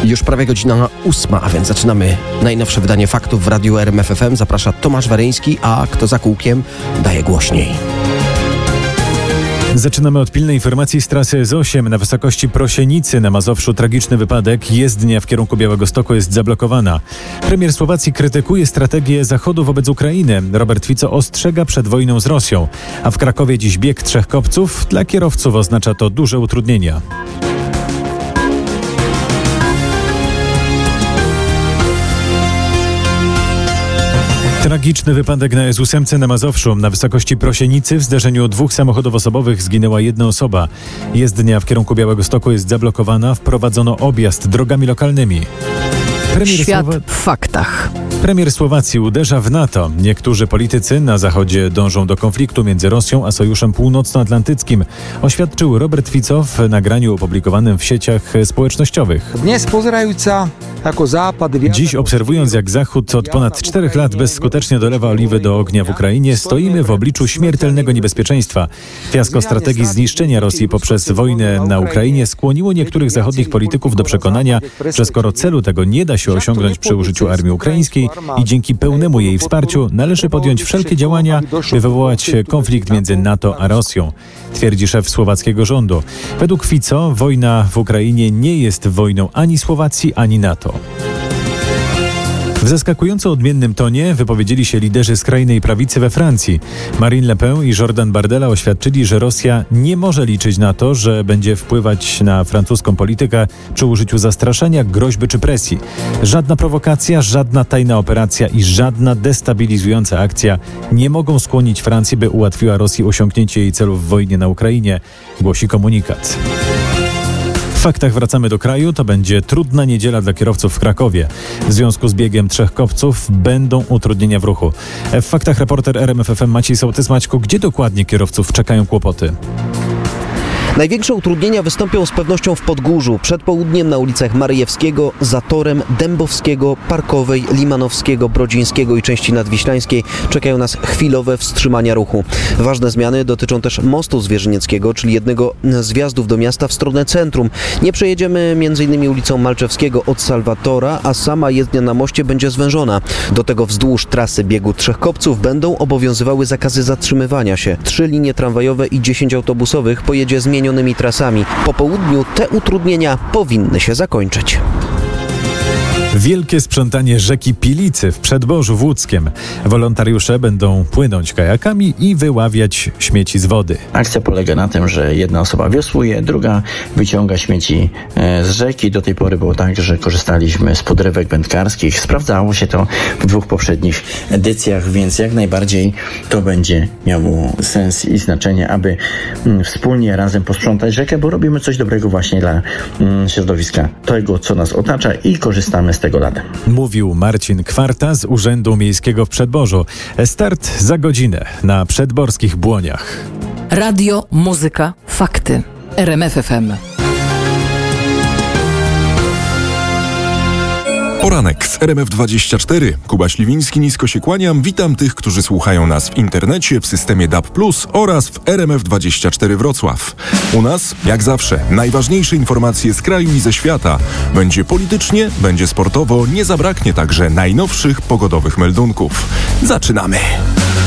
Już prawie godzina 8, a więc zaczynamy najnowsze wydanie faktów w Radiu RMF FM. Zaprasza Tomasz Waryński, a kto za kółkiem daje głośniej. Zaczynamy od pilnej informacji z trasy S8 na wysokości Prosienicy na Mazowszu. Tragiczny wypadek. Jezdnia w kierunku Białegostoku jest zablokowana. Premier Słowacji krytykuje strategię Zachodu wobec Ukrainy. Robert Fico ostrzega przed wojną z Rosją. A w Krakowie dziś bieg 3 kopców. Dla kierowców oznacza to duże utrudnienia. Tragiczny wypadek na S8 na Mazowszu. Na wysokości Prosienicy w zderzeniu 2 samochodów osobowych zginęła 1 osoba. Jezdnia w kierunku Białegostoku jest zablokowana. Wprowadzono objazd drogami lokalnymi. Świat w faktach. Premier Słowacji uderza w NATO. Niektórzy politycy na Zachodzie dążą do konfliktu między Rosją a Sojuszem Północnoatlantyckim, oświadczył Robert Fico w nagraniu opublikowanym w sieciach społecznościowych. Dziś obserwując, jak Zachód od ponad 4 lat bezskutecznie dolewa oliwy do ognia w Ukrainie, stoimy w obliczu śmiertelnego niebezpieczeństwa. Fiasko strategii zniszczenia Rosji poprzez wojnę na Ukrainie skłoniło niektórych zachodnich polityków do przekonania, że skoro celu tego nie da się osiągnąć przy użyciu armii ukraińskiej i dzięki pełnemu jej wsparciu należy podjąć wszelkie działania, by wywołać konflikt między NATO a Rosją, twierdzi szef słowackiego rządu. Według Fico wojna w Ukrainie nie jest wojną ani Słowacji, ani NATO. W zaskakująco odmiennym tonie wypowiedzieli się liderzy skrajnej prawicy we Francji. Marine Le Pen i Jordan Bardella oświadczyli, że Rosja nie może liczyć na to, że będzie wpływać na francuską politykę przy użyciu zastraszania, groźby czy presji. Żadna prowokacja, żadna tajna operacja i żadna destabilizująca akcja nie mogą skłonić Francji, by ułatwiła Rosji osiągnięcie jej celów w wojnie na Ukrainie, głosi komunikat. W faktach wracamy do kraju. To będzie trudna niedziela dla kierowców w Krakowie. W związku z biegiem 3 kopców będą utrudnienia w ruchu. W faktach reporter RMF FM Maciej Sołtys. Maćku, gdzie dokładnie kierowców czekają kłopoty? Największe utrudnienia wystąpią z pewnością w Podgórzu. Przed południem na ulicach Maryjewskiego, Zatorem, Dębowskiego, Parkowej, Limanowskiego, Brodzińskiego i części nadwiślańskiej czekają nas chwilowe wstrzymania ruchu. Ważne zmiany dotyczą też mostu Zwierzynieckiego, czyli jednego z wjazdów do miasta w stronę centrum. Nie przejedziemy m.in. ulicą Malczewskiego od Salwatora, a sama jezdnia na moście będzie zwężona. Do tego wzdłuż trasy biegu 3 kopców będą obowiązywały zakazy zatrzymywania się. 3 linie tramwajowe i 10 autobusowych pojedzie zmienionymi trasami. Po południu te utrudnienia powinny się zakończyć. Wielkie sprzątanie rzeki Pilicy w Przedborzu Łódzkiem. Wolontariusze będą płynąć kajakami i wyławiać śmieci z wody. Akcja polega na tym, że jedna osoba wiosłuje, druga wyciąga śmieci z rzeki. Do tej pory było tak, że korzystaliśmy z podrywek wędkarskich. Sprawdzało się to w 2 poprzednich edycjach, więc jak najbardziej to będzie miało sens i znaczenie, aby wspólnie razem posprzątać rzekę, bo robimy coś dobrego właśnie dla środowiska, tego co nas otacza i korzystamy z tego latem. Mówił Marcin Kwarta z Urzędu Miejskiego w Przedborzu. Start za godzinę na przedborskich Błoniach. Radio, muzyka, fakty. RMF FM. Poranek w RMF24. Kuba Śliwiński, nisko się kłaniam. Witam tych, którzy słuchają nas w internecie, w systemie DAB+, oraz w RMF24 Wrocław. U nas, jak zawsze, najważniejsze informacje z kraju i ze świata. Będzie politycznie, będzie sportowo, nie zabraknie także najnowszych pogodowych meldunków. Zaczynamy!